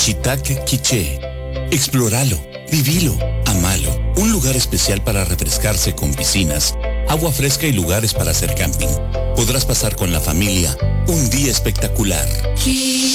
Chitac Quiché. Explóralo, vivilo, amalo. Un lugar especial para refrescarse con piscinas, agua fresca y lugares para hacer camping. Podrás pasar con la familia un día espectacular.